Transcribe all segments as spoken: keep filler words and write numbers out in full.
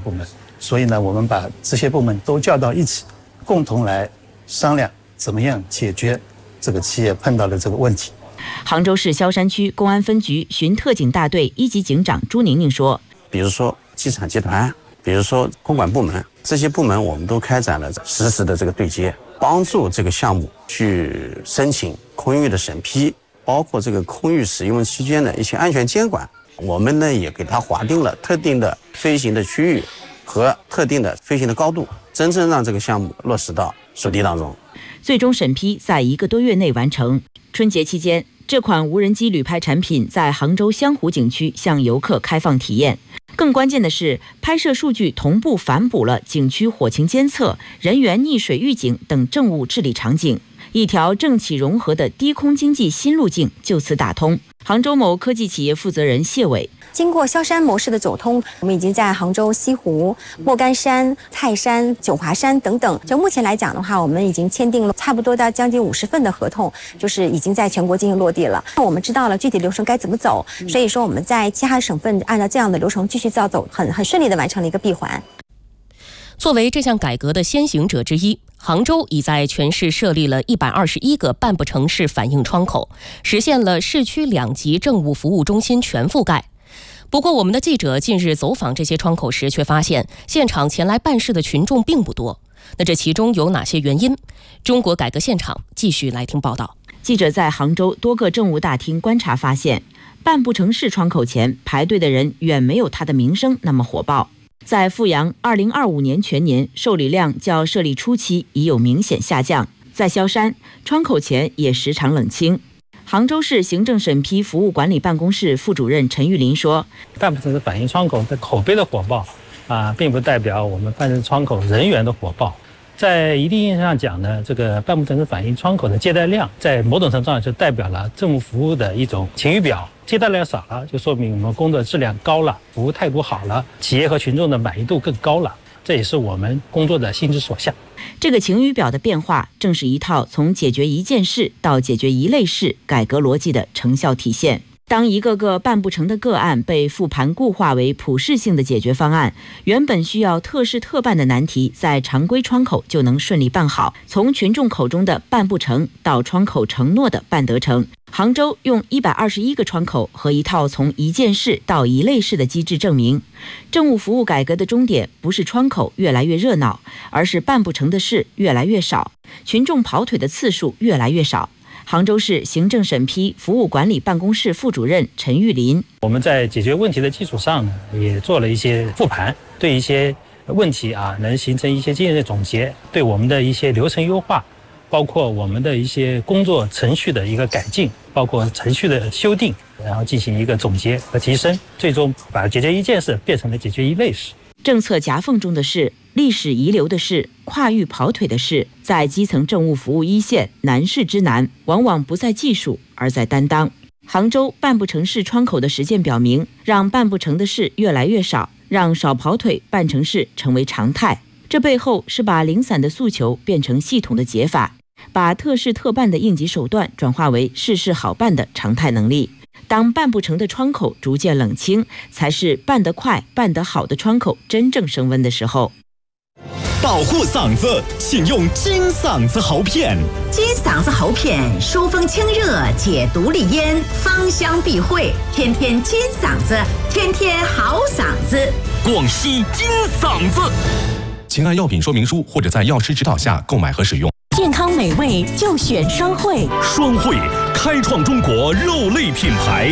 部门，所以呢，我们把这些部门都叫到一起，共同来商量怎么样解决这个企业碰到的这个问题。 杭州市萧山区公安分局巡特警大队一级警长朱宁宁说， 比如说机场集团，比如说空管部门，这些部门我们都开展了实时的这个对接，帮助这个项目去申请空域的审批，包括这个空域使用期间的一些安全监管，我们呢也给它划定了特定的飞行的区域和特定的飞行的高度，真正让这个项目落实到实地当中。 最终审批在一个多月内完成。春节期间，这款无人机旅拍产品在杭州湘湖景区向游客开放体验。更关键的是，拍摄数据同步反哺了景区火情监测、人员溺水预警等政务治理场景，一条政企融合的低空经济新路径就此打通。杭州某科技企业负责人谢伟， 经过萧山模式的走通，我们已经在杭州西湖、莫干山、泰山、九华山等等，就目前来讲的话，我们已经签订了差不多到将近五十份的合同，就是已经在全国进行落地了。我们知道了具体流程该怎么走，所以说我们在其他省份按照这样的流程继续照走，很很顺利的完成了一个闭环。 作为这项改革的先行者之一，杭州已在全市设立了一百二十一个办不成事反映窗口，实现了市区两级政务服务中心全覆盖。不过，我们的记者近日走访这些窗口时，却发现现场前来办事的群众并不多。那这其中有哪些原因？中国改革现场继续来听报道。 记者在杭州多个政务大厅观察发现，办不成事窗口前排队的人远没有它的名声那么火爆。在阜阳，二零二五年全年受理量较设立初期已有明显下降。在萧山，窗口前也时常冷清。杭州市行政审批服务管理办公室副主任陈玉林说， 办不成事反映窗口的口碑的火爆啊，并不代表我们办事窗口人员的火爆。在一定意义上讲呢，这个办不成事反映窗口的接待量，在某种程度上就代表了政务服务的一种晴雨表。接待量少了，就说明我们工作质量高了，服务态度好了，企业和群众的满意度更高了，这也是我们工作的心之所向。 这个晴雨表的变化，正是一套从解决一件事到解决一类事改革逻辑的成效体现。当一个个办不成的个案被复盘固化为普适性的解决方案，原本需要特事特办的难题，在常规窗口就能顺利办好。从群众口中的办不成，到窗口承诺的办得成。杭州用一百二十一个窗口和一套从一件事到一类事的机制证明，政务服务改革的终点不是窗口越来越热闹，而是办不成的事越来越少，群众跑腿的次数越来越少。杭州市行政审批服务管理办公室副主任陈玉林， 我们在解决问题的基础上呢，也做了一些复盘，对一些问题啊，能形成一些经验的总结，对我们的一些流程优化，包括我们的一些工作程序的一个改进，包括程序的修订，然后进行一个总结和提升，最终把解决一件事变成了解决一类事。 政策夹缝中的事，历史遗留的事，跨域跑腿的事，在基层政务服务一线，难事之难往往不在技术，而在担当。杭州办不成事窗口的实践表明，让办不成的事越来越少，让少跑腿办成事成为常态。这背后是把零散的诉求变成系统的解法，把特事特办的应急手段转化为事事好办的常态能力。当办不成的窗口逐渐冷清，才是办得快、办得好的窗口真正升温的时候。 保护嗓子，请用金嗓子喉片。 金嗓子喉片疏风清热，解毒利咽，芳香避秽，天天金嗓子，天天好嗓子。 广西金嗓子。请按药品说明书或者在药师指导下购买和使用。 健康美味就选双汇。 双汇开创中国肉类品牌。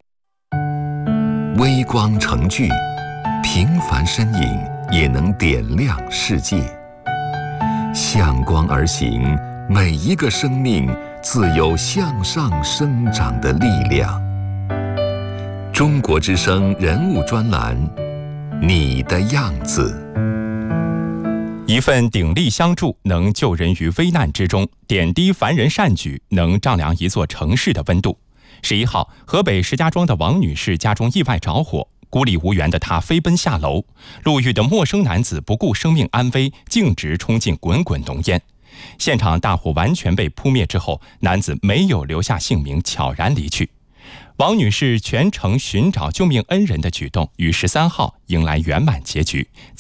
微光成炬，平凡身影也能点亮世界。向光而行，每一个生命自有向上生长的力量。中国之声人物专栏，你的样子。 一份鼎力相助能救人于危难之中，点滴凡人善举能丈量一座城市的温度。十一号，河北石家庄的王女士家中意外着火，孤立无援的她飞奔下楼，路遇的陌生男子不顾生命安危，径直冲进滚滚浓烟。现场大火完全被扑灭之后，男子没有留下姓名，悄然离去。王女士全程寻找救命恩人的举动，于十三号迎来圆满结局。